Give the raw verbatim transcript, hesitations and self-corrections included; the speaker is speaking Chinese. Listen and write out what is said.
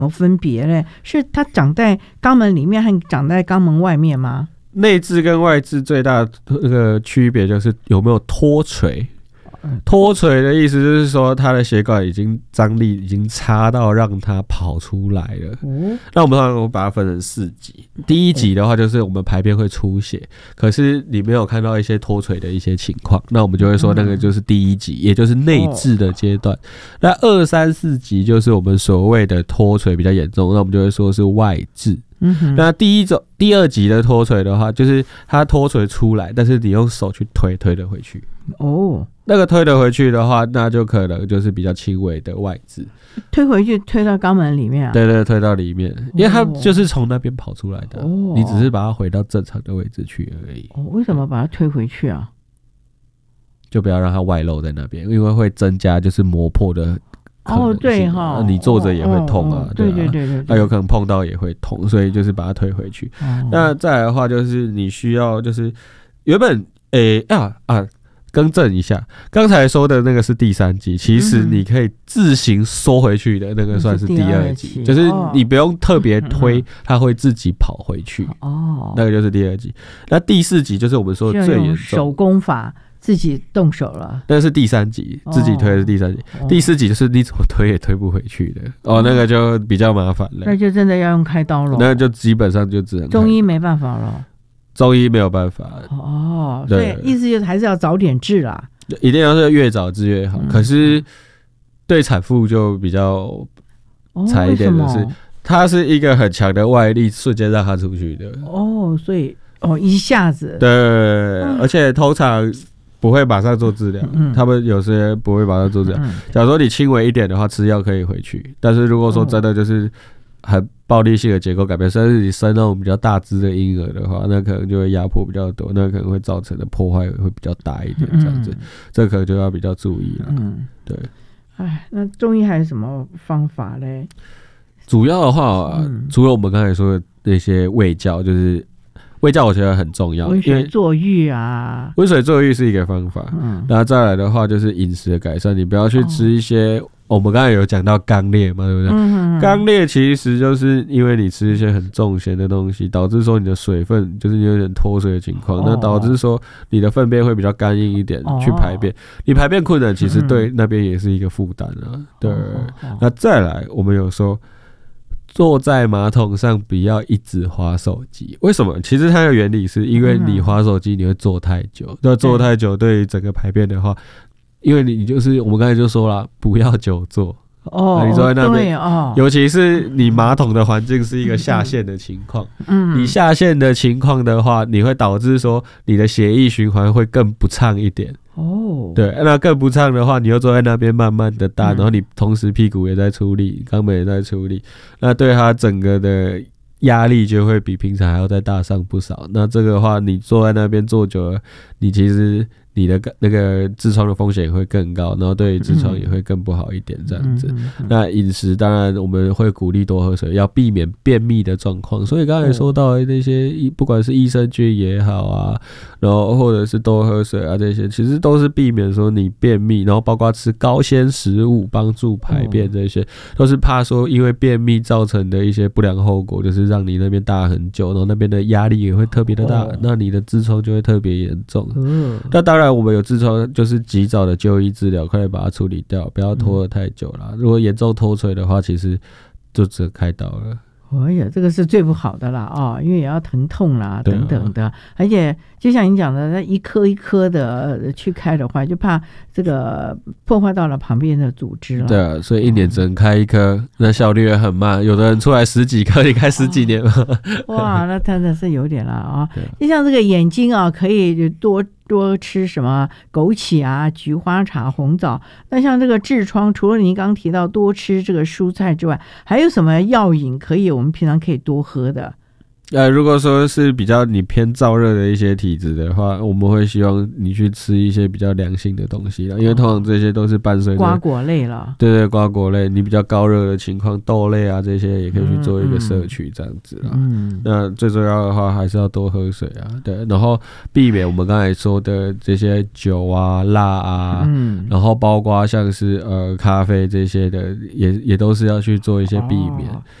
么分别嘞？是它长在肛门里面和长在肛门外面吗？ 内痔跟外痔最大的那个区别就是有没有脱垂。脱垂的意思就是说，它的血管已经张力已经差到让它跑出来了。哦、那我们通常把它分成四级。第一级的话，就是我们排便会出血，可是你没有看到一些脱垂的一些情况，那我们就会说那个就是第一级，也就是内痔的阶段。那二三四级就是我们所谓的脱垂比较严重，那我们就会说是外痔。嗯、那第一种、第二级的脱垂的话，就是它脱垂出来，但是你用手去推，推得回去。哦，那个推得回去的话，那就可能就是比较轻微的外痔。 推回去，推到肛门里面啊？ 对对，推到里面，因为它就是从那边跑出来的，哦、你只是把它回到正常的位置去而已。 哦，为什么把它推回去啊？ 就不要让它外露在那边，因为会增加就是磨破的。 哦，对哈、哦， 你坐着也会痛啊， 哦哦、对对对对， 那、啊、有可能碰到也会痛，所以就是把它推回去。哦、那再来的话，就是你需要就是原本诶、欸、啊啊，更正一下，刚才说的那个是第三级，其实你可以自行缩回去的那个算是第二级，嗯、就是你不用特别推，它会自己跑回去。哦，那个就是第二级。那第四级就是我们说的最严重， 手工法。自己动手了， 那是第三级，自己推的是第三级，哦、第四级就是你怎么推也推不回去的，哦，那个就比较麻烦了， 那就真的要用开刀了， 那就基本上就只能中医没办法了， 中医没有办法， 哦，所以意思就是还是要早点治啦， 一定要是越早治越好，嗯、可是对产妇就比较惨一点的是，它是一个很强的外力瞬间让它出去的， 哦，所以哦一下子， 对，嗯、而且通常。不会马上做治疗，嗯、他们有些不会马上做治疗。嗯、假如说你轻微一点的话，吃药可以回去。但是如果说真的就是很暴力性的结构改变，甚至你生那种比较大只的婴儿的话，那可能就会压迫比较多，那可能会造成的破坏会比较大一点，这样子，嗯、这可能就要比较注意了。嗯，对。 哎，那中医还有什么方法嘞？ 主要的话，嗯、除了我们刚才说的那些卫教，就是。卫教我觉得很重要， 温水坐浴啊， 温水坐浴是一个方法。嗯，然后再来的话就是饮食的改善，你不要去吃一些，哦、我们刚才有讲到肛裂嘛，对不对？嗯，肛裂其实就是因为你吃一些很重咸的东西，导致说你的水分就是有点脱水的情况，哦、那导致说你的粪便会比较干硬一点，哦、去排便，你排便困难，其实对那边也是一个负担啊。嗯、对，哦、那再来我们有说。坐在马桶上不要一直滑手机，为什么？其实它的原理是因为你滑手机你会坐太久，那、嗯、坐太久对于整个排便的话，因为你就是我们刚才就说了，不要久坐。哦，你坐在那边，哦，尤其是你马桶的环境是一个下陷的情况，嗯，你下陷的情况的话，你会导致说你的血液循环会更不畅一点。哦，对，那更不畅的话，你又坐在那边慢慢的大，嗯、然后你同时屁股也在出力，肛门也在出力，那对它整个的压力就会比平常还要再大上不少。那这个的话，你坐在那边坐久了，你其实。你的那个痔疮的风险也会更高，然后对痔疮也会更不好一点，这样子。嗯嗯嗯、那饮食当然我们会鼓励多喝水，要避免便秘的状况。所以刚才说到的那些，不管是益生菌也好啊，然后或者是多喝水啊，这些其实都是避免说你便秘，然后包括吃高纤食物帮助排便，这些都是怕说因为便秘造成的一些不良后果，就是让你那边大很久，然后那边的压力也会特别的大，那你的痔疮就会特别严重。那当然。当然，我们有痔疮，就是及早的就医治疗，快点把它处理掉，不要拖得太久了。嗯、如果严重脱垂的话，其实就只能开刀了。 哎呀，这个是最不好的啦啊、哦，因为也要疼痛啦等等的，啊、而且就像你讲的，那一颗一颗的去开的话，就怕这个破坏到了旁边的组织了。 对啊，所以一年只能开一颗，嗯、那效率也很慢。有的人出来十几颗，你开十几年嘛。 哦、哇，那真的是有点了啊！就像这个眼睛啊，可以多。多吃什么枸杞啊、菊花茶、红枣。那像这个痔疮，除了您刚提到多吃这个蔬菜之外，还有什么药饮可以我们平常可以多喝的？ 呃，如果说是比较你偏燥热的一些体质的话，我们会希望你去吃一些比较凉性的东西啦，因为通常这些都是伴随着瓜果类了。 对对，瓜果类，你比较高热的情况，豆类啊这些也可以去做一个摄取，这样子啦。嗯，那最重要的话还是要多喝水啊，对，然后避免我们刚才说的这些酒啊、辣啊，嗯，然后包括像是呃咖啡这些的，也也都是要去做一些避免。哦，